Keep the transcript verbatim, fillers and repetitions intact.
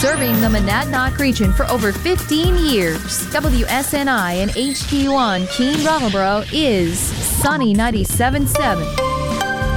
Serving the Monadnock region for over fifteen years, W S N I and H T one Keene Brattleboro is Sunny ninety-seven point seven.